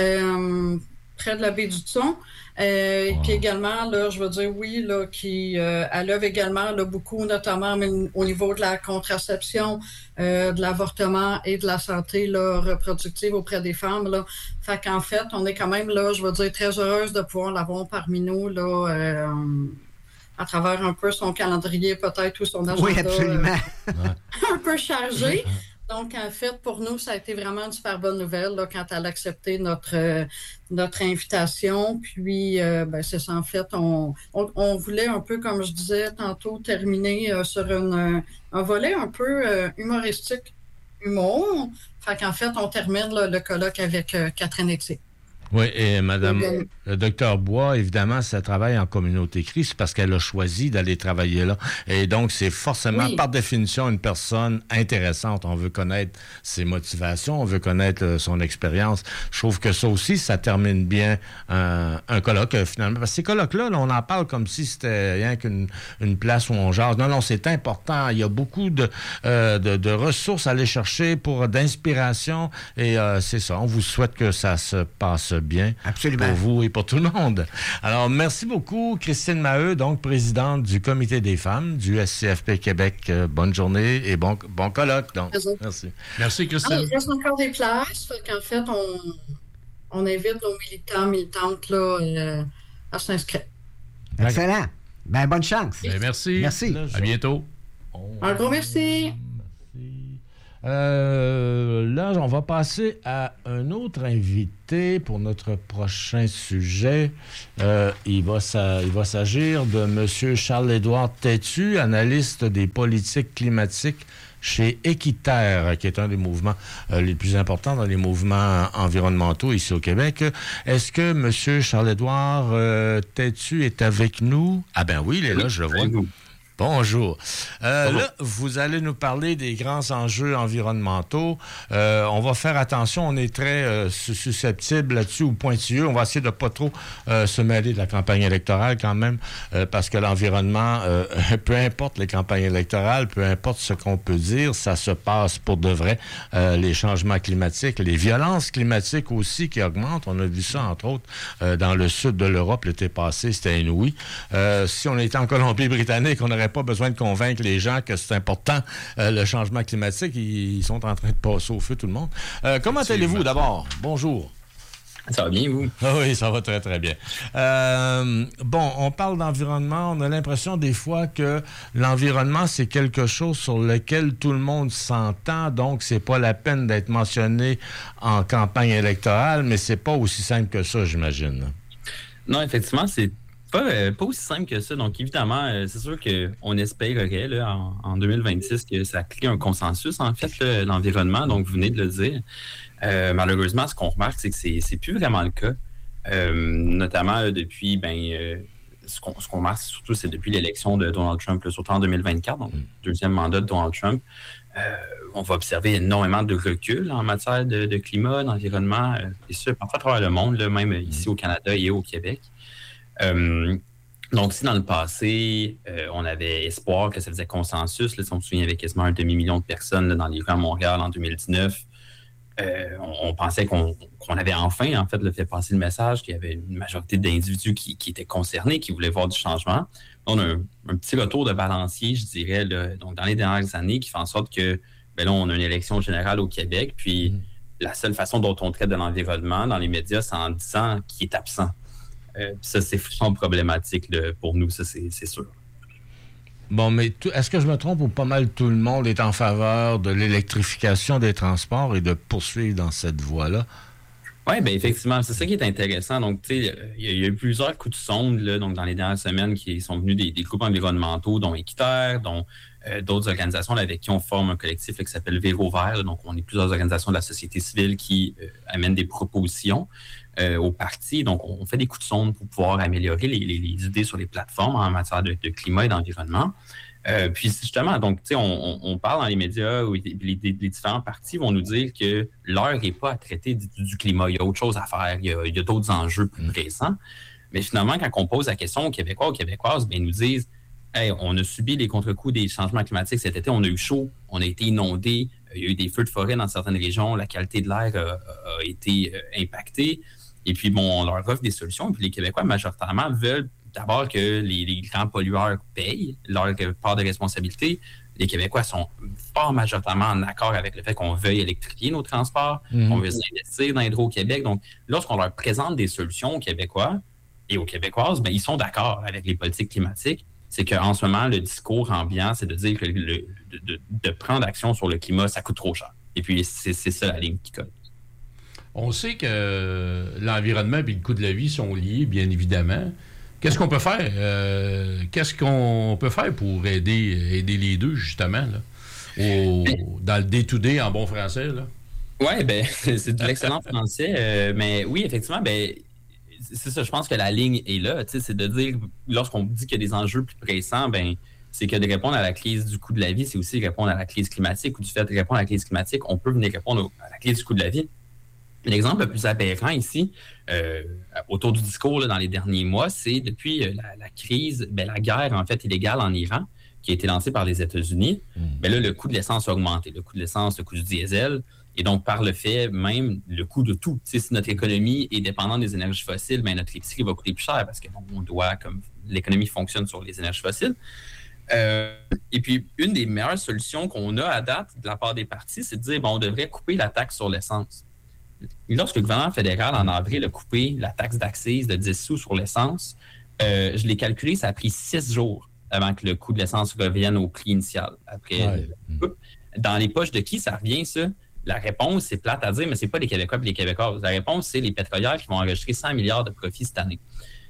euh, près de la baie du Thon. Euh, wow. Puis également, là, je veux dire, oui, là, qui euh, elle œuvre également là, beaucoup, notamment au niveau de la contraception, euh, de l'avortement et de la santé là, reproductive auprès des femmes. Là. Fait qu'en fait, on est quand même, là, je veux dire, très heureuse de pouvoir l'avoir parmi nous, là, euh, à travers un peu son calendrier, peut-être, ou son agenda. Oui, absolument. Euh, un peu chargé. Donc, en fait, pour nous, ça a été vraiment une super bonne nouvelle là, quand elle a accepté notre, euh, notre invitation. Puis, euh, ben, c'est ça, en fait, on, on, on voulait un peu, comme je disais tantôt, terminer euh, sur une, un volet un peu euh, humoristique, humour. Fait qu'en fait, on termine là, le colloque avec euh, Catherine Etienne. Oui, et Madame le docteur Bois, évidemment, ça travaille en communauté C R I, c'est parce qu'elle a choisi d'aller travailler là. Et donc, c'est forcément, oui. par définition, une personne intéressante. On veut connaître ses motivations, on veut connaître son expérience. Je trouve que ça aussi, ça termine bien un, un colloque, finalement. Parce que ces colloques-là, là, on en parle comme si c'était rien qu'une une place où on jase. Non, non, c'est important. Il y a beaucoup de, euh, de, de ressources à aller chercher pour d'inspiration. Et euh, c'est ça. On vous souhaite que ça se passe bien. Absolument. Pour vous et pour tout le monde. Alors, merci beaucoup, Christine Maheu, donc présidente du Comité des femmes du S C F P Québec. Euh, bonne journée et bon, bon colloque. Donc, merci. Merci, Christine. Ah, il reste encore des places. En fait, on, on invite nos militants, militantes là, euh, à s'inscrire. Excellent. Ben, bonne chance. Ben, merci. Merci. À bientôt. Un gros merci. Euh, là, on va passer à un autre invité pour notre prochain sujet. Euh, il va s'a- il va s'agir de M. Charles-Édouard Têtu, analyste des politiques climatiques chez Équiterre, qui est un des mouvements euh, les plus importants dans les mouvements environnementaux ici au Québec. Est-ce que M. Charles-Édouard euh, Têtu est avec nous? Ah ben oui, il est là, je le vois. Bonjour. Euh, Bonjour. Là, vous allez nous parler des grands enjeux environnementaux. Euh, on va faire attention, on est très euh, susceptible là-dessus ou pointilleux. On va essayer de ne pas trop euh, se mêler de la campagne électorale quand même, euh, parce que l'environnement, euh, peu importe les campagnes électorales, peu importe ce qu'on peut dire, ça se passe pour de vrai. Euh, les changements climatiques, les violences climatiques aussi qui augmentent. On a vu ça, entre autres, euh, dans le sud de l'Europe l'été passé, c'était inouï. Euh, si on était en Colombie-Britannique, on n'aurait pas besoin de convaincre les gens que c'est important, euh, le changement climatique. Ils, ils sont en train de passer au feu, tout le monde. Euh, comment allez-vous d'abord? Bonjour. Ça va bien, vous? Ah oui, ça va très, très bien. Euh, bon, on parle d'environnement. On a l'impression des fois que l'environnement, c'est quelque chose sur lequel tout le monde s'entend. Donc, c'est pas la peine d'être mentionné en campagne électorale, mais c'est pas aussi simple que ça, j'imagine. Non, effectivement, c'est Pas, euh, pas aussi simple que ça. Donc, évidemment, euh, c'est sûr qu'on espérerait là, en, en deux mille vingt-six que ça crée un consensus, en fait, là, l'environnement. Donc, vous venez de le dire. Euh, malheureusement, ce qu'on remarque, c'est que c'est, c'est plus vraiment le cas. Euh, notamment euh, depuis, ben, euh, ce, qu'on, ce qu'on remarque surtout, c'est depuis l'élection de Donald Trump, là, surtout en deux mille vingt-quatre, donc deuxième mandat de Donald Trump. Euh, on va observer énormément de recul en matière de, de climat, d'environnement, euh, et ça, parfois à travers le monde, là, même ici au Canada et au Québec. Euh, donc, si dans le passé, euh, on avait espoir que ça faisait consensus, là, si on se souvient, il y avait quasiment un demi-million de personnes là, dans les rues à Montréal en deux mille dix-neuf, euh, on, on pensait qu'on, qu'on avait enfin, en fait, le fait passer le message qu'il y avait une majorité d'individus qui, qui étaient concernés, qui voulaient voir du changement. On a un, un petit retour de balancier, je dirais, là, donc dans les dernières années, qui fait en sorte que, ben là, on a une élection générale au Québec, puis mmh. la seule façon dont on traite de l'environnement dans les médias, c'est en disant qu'il est absent. Euh, ça, c'est vraiment problématique là, pour nous, ça, c'est, c'est sûr. Bon, mais tout, est-ce que je me trompe ou pas mal tout le monde est en faveur de l'électrification des transports et de poursuivre dans cette voie-là? Oui, bien effectivement, c'est ça qui est intéressant. Donc, tu sais, il y, y a eu plusieurs coups de sonde là, donc, dans les dernières semaines qui sont venus des, des groupes environnementaux, dont Équiterre, dont euh, d'autres organisations là, avec qui on forme un collectif là, qui s'appelle Véro Vert. Là, donc, on est plusieurs organisations de la société civile qui euh, amènent des propositions euh, au parti. Donc, on fait des coups de sonde pour pouvoir améliorer les, les, les idées sur les plateformes en matière de, de climat et d'environnement. Euh, puis justement, donc, tu sais, on, on parle dans les médias où les, les, les différents partis vont nous dire que l'heure n'est pas à traiter du, du climat. Il y a autre chose à faire. Il y a, il y a d'autres enjeux plus pressants. Mais finalement, quand on pose la question aux Québécois, aux Québécoises, bien, ils nous disent hey, on a subi les contre-coups des changements climatiques cet été. On a eu chaud, on a été inondés, il y a eu des feux de forêt dans certaines régions, la qualité de l'air a, a été impactée. Et puis, bon, on leur offre des solutions. Et puis, les Québécois, majoritairement, veulent d'abord que les, les grands pollueurs payent leur part de responsabilité. Les Québécois sont fort majoritairement en accord avec le fait qu'on veuille électrifier nos transports, mmh. qu'on veut s'investir dans Hydro-Québec. Donc, lorsqu'on leur présente des solutions aux Québécois et aux Québécoises, bien, ils sont d'accord avec les politiques climatiques. C'est qu'en ce moment, le discours ambiant, c'est de dire que le, de, de, de prendre action sur le climat, ça coûte trop cher. Et puis, c'est, c'est ça la ligne qui colle. On sait que l'environnement et le coût de la vie sont liés, bien évidemment. Qu'est-ce qu'on peut faire? Euh, qu'est-ce qu'on peut faire pour aider, aider les deux, justement, là, au, dans le day-to-day en bon français? Oui, bien, c'est de l'excellent français. Euh, mais oui, effectivement, ben, c'est ça. Je pense que la ligne est là. C'est de dire, lorsqu'on dit qu'il y a des enjeux plus pressants, ben, c'est que de répondre à la crise du coût de la vie, c'est aussi répondre à la crise climatique, ou du fait de répondre à la crise climatique, on peut venir répondre à la crise du coût de la vie. L'exemple le plus aberrant ici, euh, autour du discours là, dans les derniers mois, c'est depuis euh, la, la crise, ben, la guerre en fait illégale en Iran, qui a été lancée par les États-Unis. Mmh. Ben, là, le coût de l'essence a augmenté, le coût de l'essence, le coût du diesel, et donc par le fait même le coût de tout. T'sais, si notre économie est dépendante des énergies fossiles, ben, notre épicerie va coûter plus cher parce que bon, on doit, comme l'économie fonctionne sur les énergies fossiles. Euh, et puis, une des meilleures solutions qu'on a à date de la part des partis, c'est de dire bon, on devrait couper la taxe sur l'essence. lorsque le gouvernement fédéral, en avril, a coupé la taxe d'accise de dix sous sur l'essence, euh, je l'ai calculé, ça a pris six jours avant que le coût de l'essence revienne au prix initial. Après, ouais. le... Dans les poches de qui ça revient, ça? La réponse, c'est plate à dire, mais c'est pas les Québécois et les Québécoises. La réponse, c'est les pétrolières qui vont enregistrer cent milliards de profits cette année.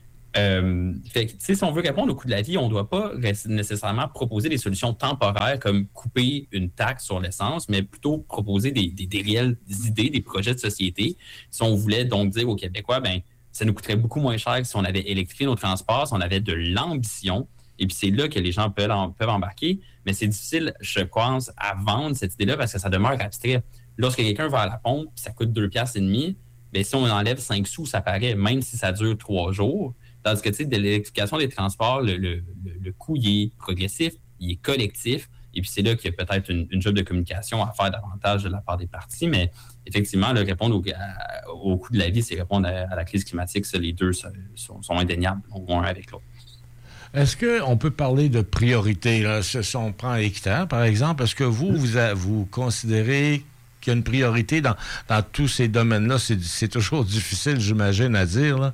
Euh, fait que, si on veut répondre au coût de la vie, on ne doit pas nécessairement proposer des solutions temporaires comme couper une taxe sur l'essence, mais plutôt proposer des, des, des réelles idées, des projets de société. Si on voulait donc dire aux Québécois, ben ça nous coûterait beaucoup moins cher si on avait électrifié nos transports, si on avait de l'ambition. Et puis c'est là que les gens peuvent, en, peuvent embarquer. Mais c'est difficile, je pense, à vendre cette idée-là parce que ça demeure abstrait. Lorsque quelqu'un va à la pompe, ça coûte deux piastres et demi, bien, si on enlève cinq sous, ça paraît, même si ça dure trois jours. Tandis que, tu sais, de l'électrification des transports, le, le, le, le coût, il est progressif, il est collectif. Et puis, c'est là qu'il y a peut-être une, une job de communication à faire davantage de la part des partis. Mais effectivement, là, répondre au, à, au coût de la vie, c'est répondre à, à la crise climatique. Ça, les deux ça, sont, sont indéniables, l'un avec l'autre. Est-ce qu'on peut parler de priorité, là? Si on prend l'hectare, par exemple, est-ce que vous, vous, a, vous considérez qu'il y a une priorité dans, dans tous ces domaines-là? C'est, c'est toujours difficile, j'imagine, à dire, là.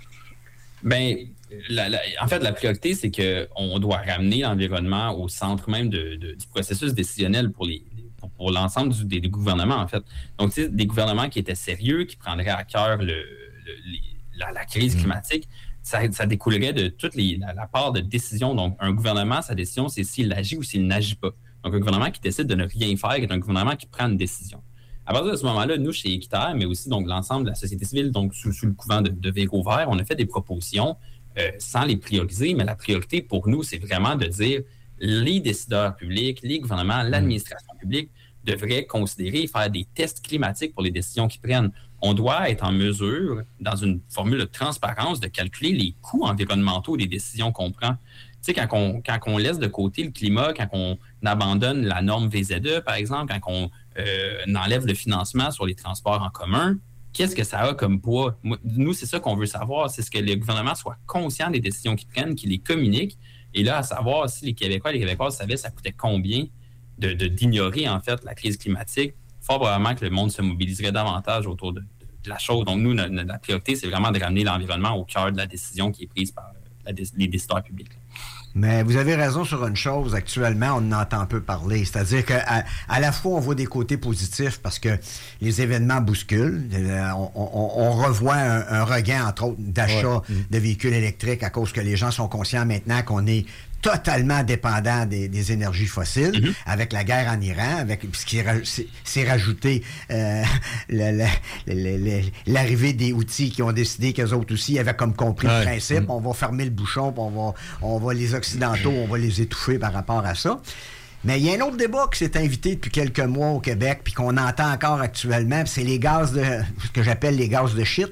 Bien, la, la, en fait, la priorité, c'est qu'on doit ramener l'environnement au centre même de, de, du processus décisionnel pour, les, pour, pour l'ensemble du, des, des gouvernements, en fait. Donc, tu sais, des gouvernements qui étaient sérieux, qui prendraient à cœur le, le, les, la, la crise mmh. climatique, ça, ça découlerait de toute les, la, la part de décision. Donc, un gouvernement, sa décision, c'est s'il agit ou s'il n'agit pas. Donc, un gouvernement qui décide de ne rien faire est un gouvernement qui prend une décision. À partir de ce moment-là, nous, chez Équiterre, mais aussi donc l'ensemble de la société civile, donc sous, sous le couvent de, de Véro Vert, on a fait des propositions euh, sans les prioriser, mais la priorité pour nous, c'est vraiment de dire les décideurs publics, les gouvernements, l'administration publique devraient considérer et faire des tests climatiques pour les décisions qu'ils prennent. On doit être en mesure, dans une formule de transparence, de calculer les coûts environnementaux des décisions qu'on prend. Tu sais, quand on, quand on laisse de côté le climat, quand on abandonne la norme V Z E, par exemple, quand on euh, enlève le financement sur les transports en commun, qu'est-ce que ça a comme poids? Nous, c'est ça qu'on veut savoir, c'est ce que le gouvernement soit conscient des décisions qu'ils prennent, qu'ils les communiquent, et là, à savoir si les Québécois et les Québécoises savaient ça coûtait combien de, de, d'ignorer, en fait, la crise climatique. Fort probablement que le monde se mobiliserait davantage autour de, de, de la chose. Donc, nous, notre, notre priorité, c'est vraiment de ramener l'environnement au cœur de la décision qui est prise par la, les décideurs publics. Mais vous avez raison sur une chose, actuellement, on en entend peu parler. C'est-à-dire qu'à à la fois, on voit des côtés positifs parce que les événements bousculent. On, on, on revoit un, un regain, entre autres, d'achat ouais. de véhicules électriques à cause que les gens sont conscients maintenant qu'on est totalement dépendant des, des énergies fossiles, mm-hmm. avec la guerre en Iran, avec ce qui s'est rajouté euh, le, le, le, le, l'arrivée des Houthis qui ont décidé qu'eux autres aussi avaient comme compris ouais. le principe, mm-hmm. on va fermer le bouchon, puis on va, on va les Occidentaux, on va les étouffer par rapport à ça. Mais il y a un autre débat qui s'est invité depuis quelques mois au Québec, puis qu'on entend encore actuellement, c'est les gaz de, ce que j'appelle les gaz de shit.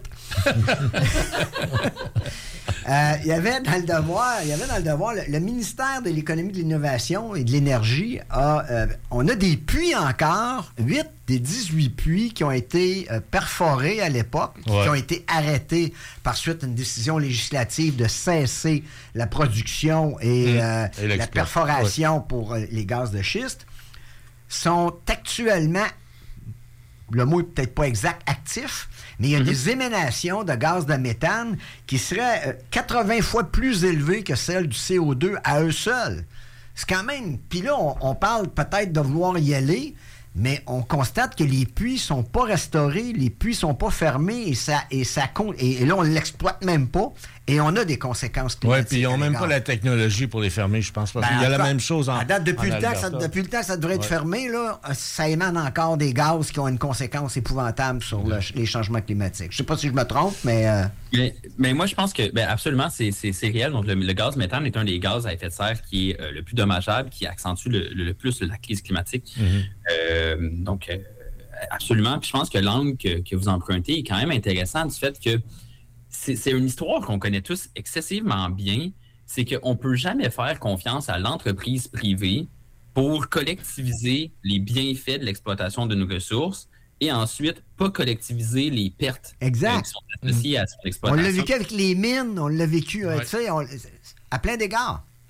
Euh, il y avait dans le devoir, il y avait dans le devoir, le, le ministère de l'Économie, de l'Innovation et de l'Énergie a, euh, on a des puits encore, huit des dix-huit puits qui ont été euh, perforés à l'époque, ouais. qui ont été arrêtés par suite d'une décision législative de cesser la production et, mmh. euh, et la perforation ouais. pour euh, les gaz de schiste, sont actuellement, le mot est peut-être pas exact, actifs. Mais il y a mm-hmm. des émanations de gaz de méthane qui seraient euh, quatre-vingts fois plus élevées que celles du C O deux à eux seuls. C'est quand même... Puis là, on, on parle peut-être de vouloir y aller, mais on constate que les puits sont pas restaurés, les puits sont pas fermés, et ça et ça et, et là, on l'exploite même pas, et on a des conséquences climatiques. Oui, puis ils n'ont même pas la technologie pour les fermer, je pense. Parce ben, qu'il y a la même chose en, à date, depuis, en le temps que ça, depuis le temps que ça devrait être ouais. fermé, là, ça émane encore des gaz qui ont une conséquence épouvantable sur le, les changements climatiques. Je ne sais pas si je me trompe, mais... Euh... Mais, mais moi, je pense que, ben, absolument, c'est, c'est, c'est réel. Donc, le, le gaz méthane est un des gaz à effet de serre qui est euh, le plus dommageable, qui accentue le, le, le plus la crise climatique. Mm-hmm. Euh, donc, euh, absolument. Puis je pense que l'angle que, que vous empruntez est quand même intéressant du fait que c'est, c'est une histoire qu'on connaît tous excessivement bien. C'est qu'on ne peut jamais faire confiance à l'entreprise privée pour collectiviser les bienfaits de l'exploitation de nos ressources et ensuite pas collectiviser les pertes exact. Euh, qui sont associées mmh. à son exploitation. On l'a vécu avec les mines, on l'a vécu ouais. tu sais, on, à plein d'égards.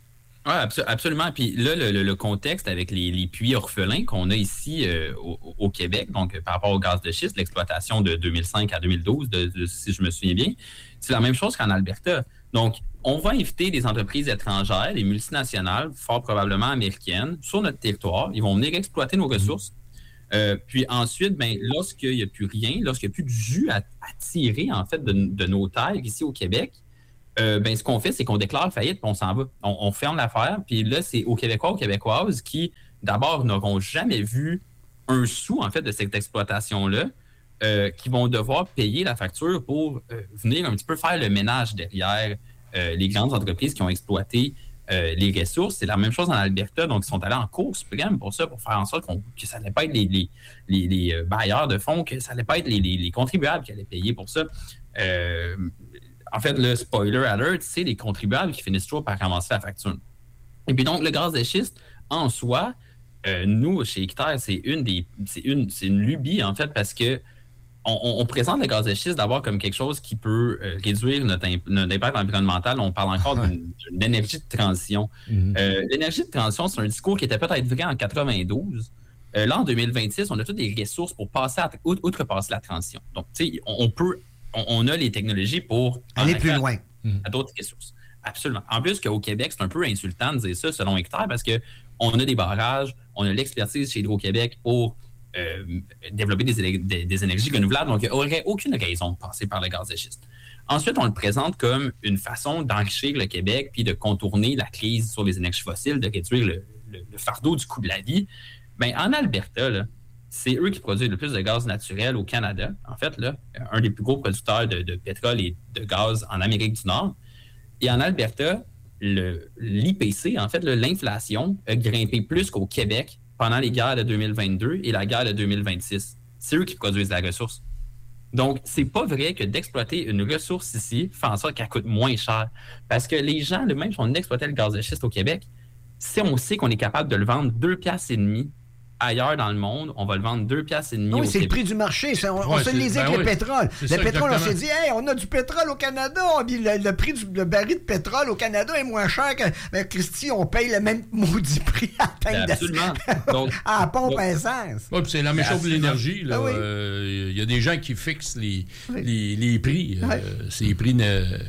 Oui, absolument. Puis là, le, le contexte avec les, les puits orphelins qu'on a ici euh, au, au Québec, donc par rapport au gaz de schiste, l'exploitation de deux mille cinq à deux mille douze, de, de, si je me souviens bien, c'est la même chose qu'en Alberta. Donc, on va inviter des entreprises étrangères, des multinationales, fort probablement américaines, sur notre territoire. Ils vont venir exploiter nos ressources. Euh, puis ensuite, ben, lorsqu'il n'y a plus rien, lorsqu'il n'y a plus de jus à, à tirer, en fait, de, de nos terres ici au Québec, Euh, ben, ce qu'on fait, c'est qu'on déclare faillite, puis on s'en va. On, on ferme l'affaire, puis là, c'est aux Québécois, aux Québécoises qui, d'abord, n'auront jamais vu un sou, en fait, de cette exploitation-là, euh, qui vont devoir payer la facture pour euh, venir un petit peu faire le ménage derrière euh, les grandes entreprises qui ont exploité euh, les ressources. C'est la même chose en Alberta, donc ils sont allés en Cour suprême pour ça, pour faire en sorte qu'on, que ça n'allait pas être les, les, les, les bailleurs de fonds, que ça n'allait pas être les, les, les contribuables qui allaient payer pour ça. Euh, En fait, le spoiler alert, c'est les contribuables qui finissent toujours par ramasser la facture. Et puis donc, le gaz de schiste, en soi, euh, nous, chez Équiterre, c'est une des, c'est une, c'est une lubie, en fait, parce que on, on présente le gaz de schiste d'abord comme quelque chose qui peut euh, réduire notre, imp- notre impact environnemental. On parle encore ouais. d'une, d'une énergie de transition. Mm-hmm. Euh, l'énergie de transition, c'est un discours qui était peut-être vrai en quatre-vingt-douze. Euh, là, en deux mille vingt-six, on a toutes les ressources pour passer à, outrepasser la transition. Donc, tu sais, on, on peut... On a les technologies pour aller plus loin à d'autres ressources. Absolument. En plus qu'au Québec, c'est un peu insultant de dire ça selon Équiterre parce qu'on a des barrages, on a l'expertise chez Hydro-Québec pour euh, développer des, des, des énergies renouvelables. Donc, il n'y aurait aucune raison de passer par le gaz de schiste. Ensuite, on le présente comme une façon d'enrichir le Québec puis de contourner la crise sur les énergies fossiles, de réduire le, le, le fardeau du coût de la vie. Bien, en Alberta, là, c'est eux qui produisent le plus de gaz naturel au Canada. En fait, là, un des plus gros producteurs de, de pétrole et de gaz en Amérique du Nord. Et en Alberta, le, l'I P C, en fait, là, l'inflation a grimpé plus qu'au Québec pendant les guerres de deux mille vingt-deux et la guerre de deux mille vingt-six. C'est eux qui produisent la ressource. Donc, c'est pas vrai que d'exploiter une ressource ici fait en sorte qu'elle coûte moins cher. Parce que les gens, même si on exploitait le gaz de schiste au Québec, si on sait qu'on est capable de le vendre deux piastres et demi ailleurs dans le monde, on va le vendre deux piastres et demi. Oui, au c'est Québec. Le prix du marché. Ça, on ouais, on se lésait ben avec oui. le pétrole. C'est le ça, pétrole, exactement. on s'est dit, hey, on a du pétrole au Canada. Puis le, le prix du le baril de pétrole au Canada est moins cher que. Ben, Christy, on paye le même maudit prix à la Ben, absolument. Donc, à la pompe donc, à essence. Oui, puis c'est la même chose pour l'énergie. Il Ah oui. euh, y a des gens qui fixent les, Oui. les, les prix. Oui. Euh, c'est les prix ne, ne,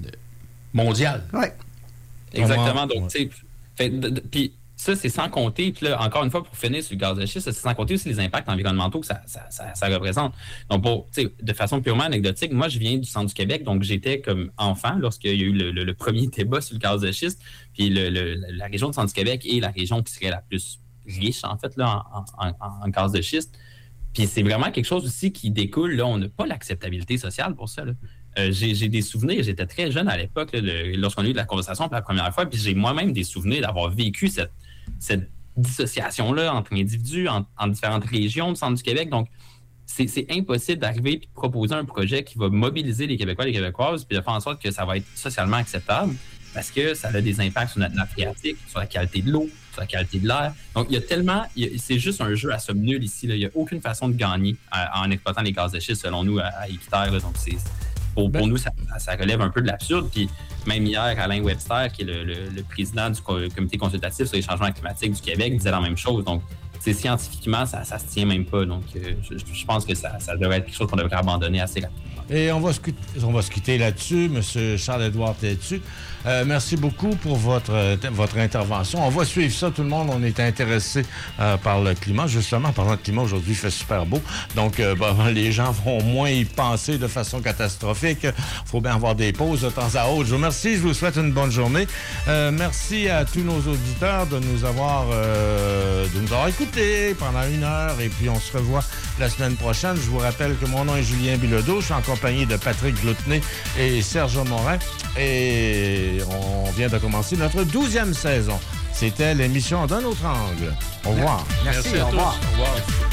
mondiaux. Oui. Exactement. Donc, tu sais, puis ça, c'est sans compter, puis là, encore une fois, pour finir sur le gaz de schiste, c'est sans compter aussi les impacts environnementaux que ça, ça, ça, ça représente. Donc, pour, de façon purement anecdotique, moi, je viens du centre du Québec, donc j'étais comme enfant lorsqu'il y a eu le, le, le premier débat sur le gaz de schiste, puis le, le, la région du centre du Québec est la région qui serait la plus riche, en fait, là, en, en, en, en gaz de schiste. Puis c'est vraiment quelque chose aussi qui découle, là, on n'a pas l'acceptabilité sociale pour ça, là. Euh, j'ai, j'ai des souvenirs, j'étais très jeune à l'époque, là, le, lorsqu'on a eu de la conversation pour la première fois, puis j'ai moi-même des souvenirs d'avoir vécu cette, cette dissociation-là entre individus, en, en différentes régions du centre du Québec. Donc, c'est, c'est impossible d'arriver et de proposer un projet qui va mobiliser les Québécois et les Québécoises, puis de faire en sorte que ça va être socialement acceptable, parce que ça a des impacts sur notre nappe phréatique, sur la qualité de l'eau, sur la qualité de l'air. Donc, il y a tellement... Il y a, c'est juste un jeu à somme nulle ici, là. Il n'y a aucune façon de gagner à, en exploitant les gaz de schiste, selon nous, à, à Équiterre. Là. Donc, c'est... Pour, pour nous, ça, ça relève un peu de l'absurde. Puis même hier, Alain Webster, qui est le, le, le président du comité consultatif sur les changements climatiques du Québec, disait la même chose. Donc, c'est scientifiquement, ça ne se tient même pas. Donc, euh, je, je pense que ça, ça devrait être quelque chose qu'on devrait abandonner assez rapidement. Et on va se, on va se quitter là-dessus, M. Charles-Édouard Tétu. Euh, merci beaucoup pour votre, euh, votre intervention. On va suivre ça, tout le monde. On est intéressé euh, par le climat. Justement, par le climat, aujourd'hui, il fait super beau. Donc, euh, ben, les gens vont moins y penser de façon catastrophique. Il faut bien avoir des pauses de temps à autre. Je vous remercie. Je vous souhaite une bonne journée. Euh, merci à tous nos auditeurs de nous avoir, euh, de nous avoir écoutés pendant une heure. Et puis, on se revoit la semaine prochaine. Je vous rappelle que mon nom est Julien Bilodeau. Je suis en compagnie de Patrick Gloutenay et Serge Morin. Et on vient de commencer notre douzième saison. C'était l'émission D'un autre angle. Au revoir. Merci, Merci à au revoir. tous. Au revoir.